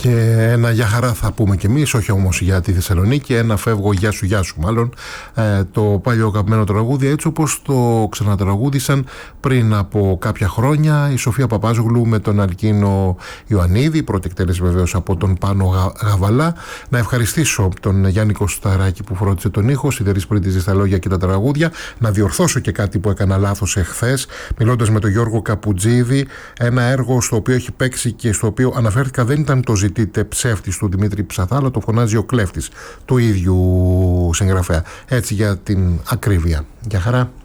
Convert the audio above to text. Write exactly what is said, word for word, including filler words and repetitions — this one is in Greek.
Και ένα για χαρά θα πούμε κι εμείς, όχι όμως για τη Θεσσαλονίκη, ένα φεύγω γεια σου γεια σου μάλλον, ε, το παλιό αγαπημένο τραγούδι, έτσι όπως το ξανατραγούδισαν πριν από κάποια χρόνια η Σοφία Παπάζογλου με τον Αλκίνο Ιωαννίδη, η πρώτη εκτέλεση βεβαίως από τον Πάνο Γα, Γαβαλά. Να ευχαριστήσω τον Γιάννη Κωσταράκη που φρόντισε τον ήχο, Σιδερής Πρίτιζης στα λόγια και τα τραγούδια. Να διορθώσω και κάτι που έκανα λάθος εχθές, μιλώντας με τον Γιώργο Καπουτζίδη, ένα έργο στο οποίο έχει παίξει και στο οποίο αναφέρθηκα δεν ήταν το «Ζητείτε ψεύτης» του Δημήτρη Ψαθά, αλλά το φωνάζει ο κλέφτης του ίδιου συγγραφέα. Έτσι για την ακρίβεια. Γεια χαρά.